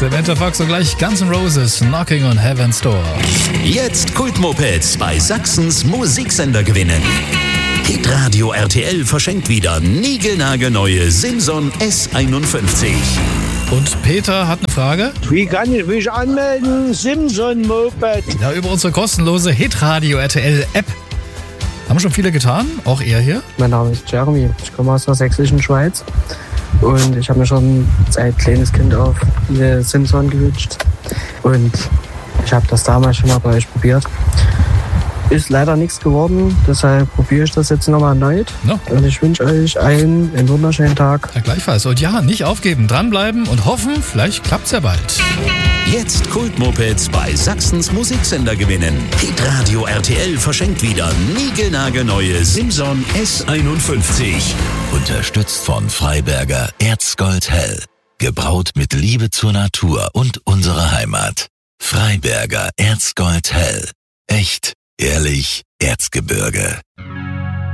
Samantha Fox und gleich Guns N' Roses, Knocking on Heaven's Door. Jetzt Kultmopeds bei Sachsens Musiksender gewinnen. Hitradio RTL verschenkt wieder niegelnagelneue Simson S51. Und Peter hat eine Frage. Wie kann ich mich anmelden? Simson Moped. Ja, über unsere kostenlose Hitradio RTL App. Haben schon viele getan, auch er hier. Mein Name ist Jeremy, ich komme aus der sächsischen Schweiz und ich habe mir schon seit kleines Kind auf eine Simson gewünscht und ich habe das damals schon mal bei euch probiert. Ist leider nichts geworden, deshalb probiere ich das jetzt nochmal erneut. No. Und ich wünsche euch einen wunderschönen Tag. Ja, gleichfalls. Und ja, nicht aufgeben, dranbleiben und hoffen, vielleicht klappt's ja bald. Jetzt Kultmopeds bei Sachsens Musiksender gewinnen. Hitradio RTL verschenkt wieder niegelnagelneue Simson S51. Unterstützt von Freiberger Erzgold Hell. Gebraut mit Liebe zur Natur und unserer Heimat. Freiberger Erzgold Hell. Echt, ehrlich, Erzgebirge.